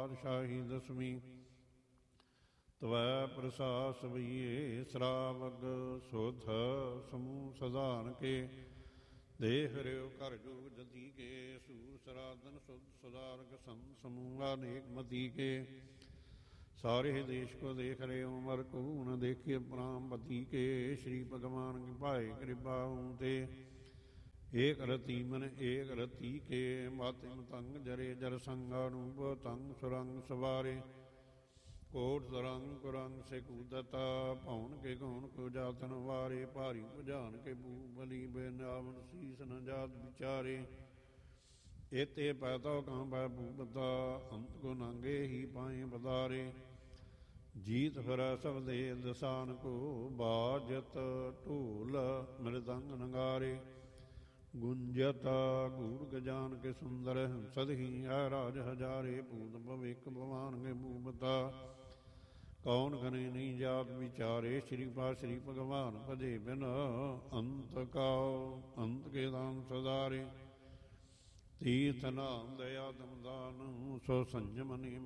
ਪਾਤਸ਼ਾਹੀ ਦਸਵੀਂ। ਤਵੈ ਪ੍ਰਸਾਸ ਵਈਏ ਸਰਾਵਗ ਸੁਧ ਸਮੂਹ ਸਧਾਰਨ ਕੇ। ਦੇਖ ਰਿਓ ਘਰ ਜੋਗ ਜਤੀ ਕੇ। ਸੂਰ ਸਰਾਧਨ ਸੁਧ ਸੁਧਾਰਕ ਸੰਤ ਸਮੂਹ ਅਨੇਕ ਮਤੀ ਕੇ। ਸਾਰੇ ਦੇਸ਼ ਕੋ ਦੇਖ ਰਹੇ ਉਮਰ ਕੋ ਨ ਦੇਖਿਏ ਪ੍ਰਾਮਪਤੀ ਕੇ। ਸ਼੍ਰੀ ਭਗਵਾਨ ਕੀ ਭਾਏ ਕਿਰਪਾ ਹੂੰ ਤੇ। ਏਕ ਰਤੀ ਮਨ ਏਕ ਰਤੀ ਕੇ। ਮਤ ਮਤੰਗ ਜਰੇ ਜਰ ਸੰਗ ਅਨੂਪ ਤੰਗ ਸੁਰੰਗ ਸਵਾਰੇ। ਕੋਟ ਸਰੰਗ ਕੁਰੰਗ ਸੇ ਕੂਦਤਾ। ਭਉਨ ਕੇ ਗੌਣ ਕੋ ਜਾਤਨ ਵਾਰੇ। ਭਾਰੀ ਭੁਜਾਨ ਕੇ ਭੂ ਬਲੀ ਬੇਨਾਵਨ ਸੀਸ ਨ ਜਾਤ ਵਿਚਾਰੇ। ਏਤੇ ਪੈਤੋ ਕਾਂ ਪੈ ਭੂਪਤਾ। ਅੰਤ ਕੋ ਨਾਂਗੇ ਹੀ ਪਾਏ ਬਦਾਰੇ। ਜੀਤ ਫਿਰੈ ਸਭ ਦੇ ਦਸਾਨ ਕੋ। ਬਾਜਤ ਢੋਲ ਮ੍ਰਿਦੰਗ ਨਗਾਰੇ। ਗੁੰਜਤ ਗੂੜ ਗਜਾਨ ਕੇ ਸੁੰਦਰ। ਹੰਸਦ ਹੀ ਹੈ ਰਾਜ ਹਜ਼ਾਰੇ। ਭੂਤ ਭਵਿਕ ਭਵਾਨ ਕੇ ਭੂਪਤਾ। ਕੌਣ ਕਰੇ ਨਹੀਂ ਜਾਤ ਵਿਚਾਰੇ। ਸ਼੍ਰੀ ਪਾ ਸ਼੍ਰੀ ਭਗਵਾਨ ਭਜੇ ਬਿਨ। ਅੰਤ ਕਾਉ ਅੰਤ ਕੇ ਦਾਨ ਸਦਾਰੇ। ਤੀਰਥ ਨਾਮ ਦਇਆ ਦਮਦਾਨ। ਸੋ ਸੰਜਮ ਨੀ